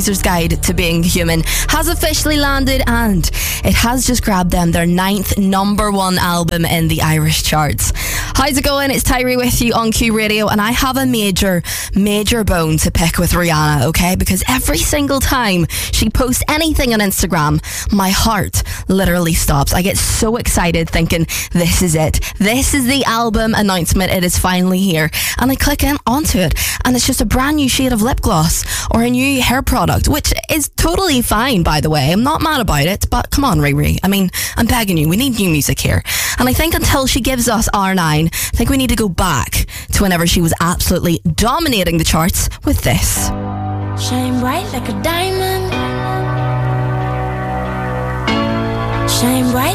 User's Guide to Being Human has officially landed, and it has just grabbed them their 9th number one album in the Irish charts. How's it going? It's Tyree with you on Q Radio, and I have a major bone to pick with Rihanna, okay? Because every single time she posts anything on Instagram, my heart literally stops. I get so excited thinking, this is it. This is the album announcement. It is finally here. And I click onto it, and it's just a brand new shade of lip gloss or a new hair product, which is totally fine, by the way. I'm not mad about it, but come on, Riri. I mean, I'm begging you. We need new music here. And I think until she gives us R9, I think we need to go back to whenever she was absolutely dominating the charts with this. Shine bright like a diamond. Shine bright